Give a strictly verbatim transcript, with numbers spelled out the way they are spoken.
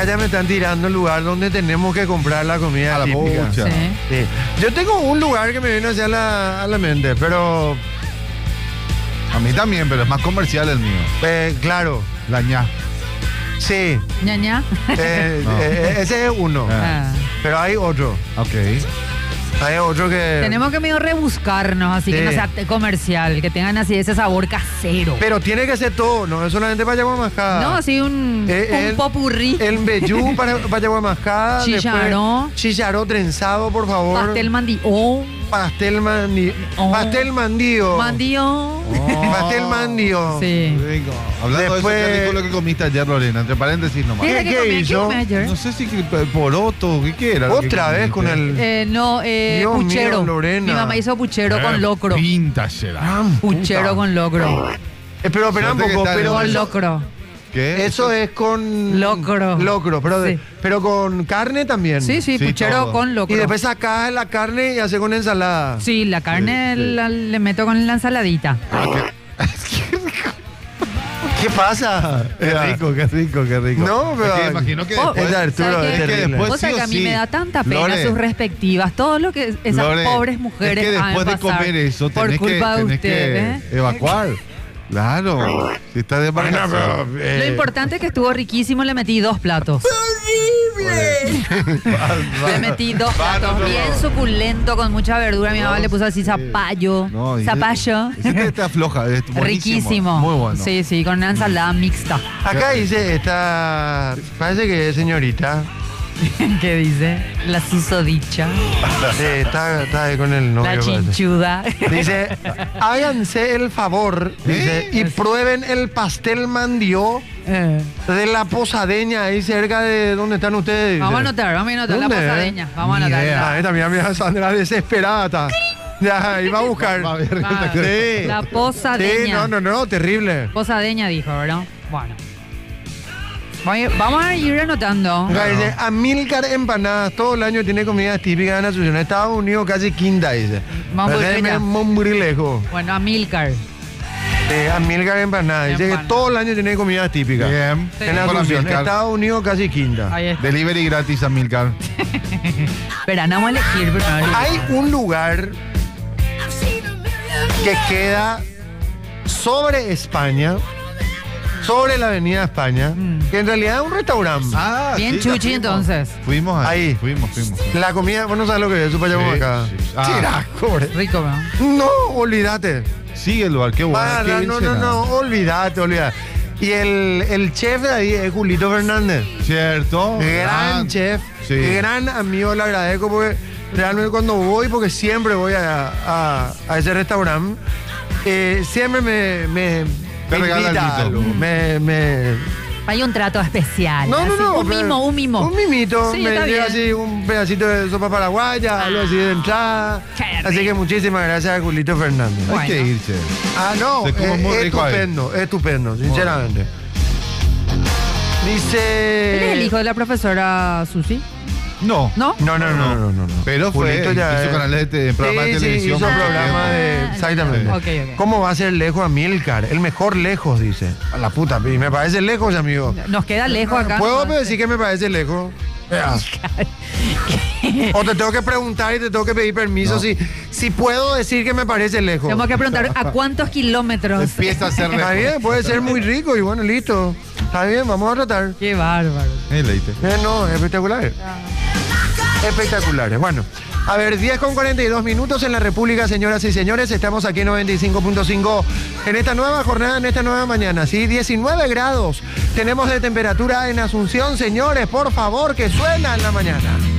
Acá ya me están tirando el lugar donde tenemos que comprar la comida A la típica. pucha. Sí. Sí. Yo tengo un lugar que me viene hacia la, a la mente, pero A mí también, pero es más comercial el mío. eh, claro, La ña. sí. Ñaña. eh, No. eh, ese es uno, Ah. Ah. pero hay otro. Ok. Hay otro que... Tenemos que medio rebuscarnos, así Sí. que no sea t- comercial, que tengan así ese sabor casero. Pero tiene que ser todo, no es solamente para Yaguamascada. No, así un, Eh, un el- popurrí. El mbayú para, para Yaguamascada. Chicharrón. después Chicharrón trenzado, por favor. Pastel mandío. Pastel mandi- Oh. Pastel mandío. Mandío. Pastel mandío. Sí. Rico. Hablando Después- de eso, qué rico lo que comiste ayer, Lorena. Entre paréntesis nomás. ¿Qué era ¿Qué- que qué comí? ¿Qué hizo? comí ayer? No sé si que- poroto, ¿qué, qué era? lo que Otra vez con comiste? el... Eh, no, eh, Dios mío, puchero. Lorena. Mi mamá hizo puchero Eh, con locro. Pinta será. Ah, Puchero puta. con locro. Eh, pero espera un Suerte que poco, está pero Con eso- locro. ¿Qué? eso es con... Locro. Locro, pero, de- Sí. pero con carne también. Sí, sí, Sí, puchero todo. con locro. Y después sacás la carne y hace con ensalada. Sí, la carne Sí, sí. la- le meto con la ensaladita. Ah, qué- ¿Qué pasa? Qué rico, qué rico, qué rico. No, pero- Es que imagino que Oh, después... Es de Arturo, ¿sabes es qué? terrible. Pues Vos sabés sí que o a mí sí. me da tanta pena Lore. sus respectivas, todo lo que esas Lore, pobres mujeres es que han después de pasar comer eso por tenés que, culpa de tenés usted, que ¿eh? evacuar. Claro. Si está de Bueno, vacaciones. pero, eh, Lo importante es que estuvo riquísimo, le metí dos platos. Le metí dos Va, platos, no, no, bien no. suculento, con mucha verdura. Mi mamá le puso así zapallo. No, dice- zapallo. dice que está floja, es buenísimo. Riquísimo. Muy bueno. Sí, sí, con una ensalada mixta. Acá dice, esta... Parece que es señorita. ¿Qué dice? La susodicha. Sí, está, está ahí con el novio. La parece. chinchuda. Dice, háganse el favor, dice, y prueben el pastel mandió Eh, de la Posadeña, ahí cerca de donde están ustedes. Vamos a dice. anotar, vamos a anotar la ¿Dónde, eh? posadeña. Vamos a Ni anotar. idea. Ah, esta mira, mira, Sandra desesperada está. Ya, iba a buscar. Va a ver, Ah, Sí. La Sí, posadeña. no, no, no, terrible. Posadeña dijo, ¿verdad? Bueno. Voy- Vamos a ir anotando. Acá dice, Amílcar Empanadas, todo el año tiene comidas típicas de Asunción. Estados Unidos casi quinta, dice. Vamos Parece allá. que es muy lejos. Bueno, Amílcar. Eh, Amílcar Empanadas, dice que Empanadas. todo el año tiene comidas típicas. Bien. Sí. En Con Asunción, Amilcar. Estados Unidos casi quinta. Ahí está. Delivery gratis a Milcar. Espera, no vamos a elegir primero. Hay un lugar que queda sobre España, sobre la avenida España, Mm. que en realidad es un restaurante. Ah, Bien sí, ya chuchi, fuimos. entonces. Fuimos ahí. Ahí. Fuimos, fuimos. fuimos. La comida, vos no sabes lo que es, eso para allá Sí, acá. sí. Ah. Chira, cobre. Rico, ¿no? No, olvídate. Sigue el lugar, qué bueno. Ah, qué no, bien no, no, será. no, olvídate, olvídate. Y el, el chef de ahí es Julito Fernández. ¿Cierto? Gran Ah, chef, sí. gran amigo, le agradezco porque realmente cuando voy, porque siempre voy a, a, a ese restaurante, eh, siempre me, me, Te me regala invita algo. algo, me, me- Hay un trato especial. No, no, así, no. Un pero- mimo, un mimo. Un mimito, Sí, me está llega bien. así un pedacito de sopa paraguaya, algo así de entrada. Qué Así que rico. muchísimas gracias a Julito Fernández. Hay Bueno. que irse. Ah, no, Se come es, muy es rico ahí. estupendo, es estupendo, sinceramente. Dice... ¿Él es el hijo de la profesora Susi? No. ¿No? No, no, no, no, no, no. Pero fue, Julito ya hizo es- canales de, de programa de Sí, sí, televisión. hizo por mucho programa tiempo. de... Exactamente. Ok, ok. ¿Cómo va a ser lejos a Milcar? El mejor lejos, dice. A la puta, y me parece lejos, amigo. Nos queda lejos acá. ¿Puedo nomás. decir que me parece lejos? Vea. O te tengo que preguntar y te tengo que pedir permiso No. si, si puedo decir que me parece lejos. Tenemos que preguntar a cuántos kilómetros. Empieza a ser Está lejos. bien, puede ser muy rico y bueno, listo. Está bien, vamos a tratar. Qué bárbaro. Eh, leíste. Eh, no, espectaculares. Espectaculares. Bueno, a ver, diez con cuarenta y dos minutos en la República, señoras y señores. Estamos aquí en noventa y cinco punto cinco en esta nueva jornada, en esta nueva mañana. Sí, diecinueve grados tenemos de temperatura en Asunción, señores. Por favor, que suena en la mañana.